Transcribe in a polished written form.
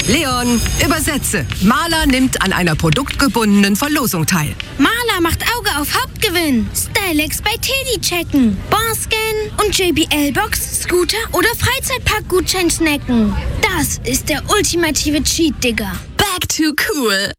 Leon, übersetze. Maler nimmt an einer produktgebundenen Verlosung teil. Maler macht Auge auf Hauptgewinn. Stylex bei Teddy checken. Barscan und JBL-Box, Scooter oder Freizeitpark-Gutschein snacken. Das ist der ultimative Cheat, Digga. Back to cool.